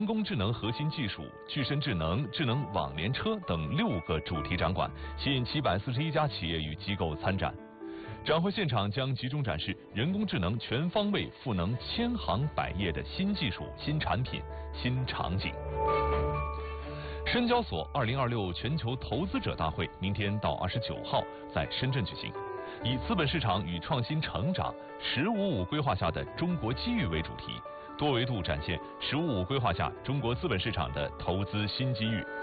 人工智能核心技术、具身智能、智能网联车等6个主题展馆，吸引741家企业与机构参展。展会现场将集中展示人工智能全方位赋能千行百业的新技术、新产品、新场景。深交所2026全球投资者大会明天到29号在深圳举行，以资本市场与创新成长“15+5”规划下的中国机遇为主题，多维度展现“15+5”规划下中国资本市场的投资新机遇。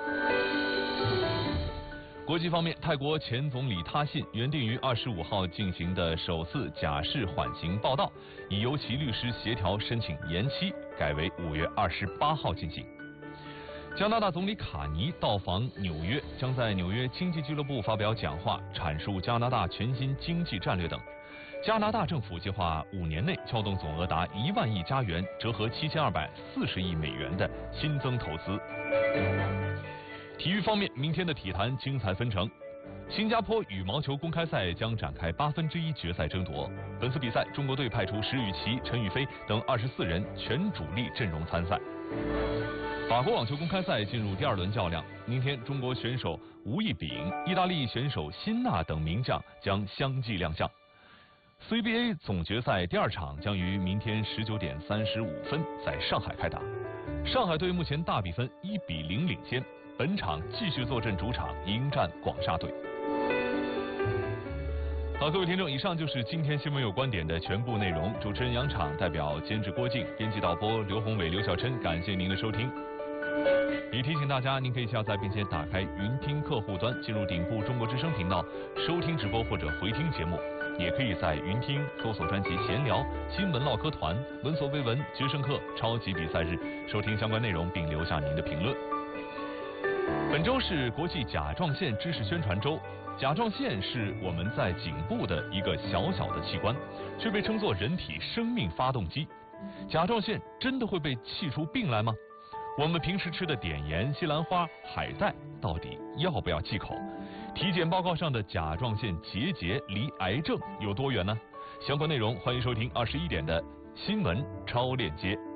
国际方面，泰国前总理他信原定于25号进行的首次假释缓刑报到，已由其律师协调申请延期，改为5月28号进行。加拿大总理卡尼到访纽约，将在纽约经济俱乐部发表讲话，阐述加拿大全新经济战略等。加拿大政府计划5年内撬动总额达1万亿加元，折合7240亿美元的新增投资。体育方面，明天的体坛精彩纷呈。新加坡羽毛球公开赛将展开1/8决赛争夺。本次比赛，中国队派出石宇奇、陈雨菲等24人全主力阵容参赛。法国网球公开赛进入第2轮较量，明天中国选手吴亦丙、意大利选手辛纳等名将将相继亮相。CBA 总决赛第2场将于明天19点35分在上海开打。上海队目前大比分1-0领先，本场继续坐镇主场迎战广厦队。好，各位听众，以上就是今天新闻有观点的全部内容。主持人杨昶，代表监制郭靖，编辑导播刘宏伟、刘小琛，感谢您的收听。也提醒大家，您可以下载并且打开云听客户端，进入顶部中国之声频道收听直播或者回听节目。也可以在云听搜索专辑闲聊、新闻唠嗑团、闻所未闻、决胜课、超级比赛日，收听相关内容并留下您的评论。本周是国际甲状腺知识宣传周。甲状腺是我们在颈部的一个小小的器官，却被称作人体生命发动机。甲状腺真的会被气出病来吗？我们平时吃的碘盐、西兰花、海带到底要不要忌口？体检报告上的甲状腺结节离癌症有多远呢？相关内容欢迎收听21点的新闻超链接。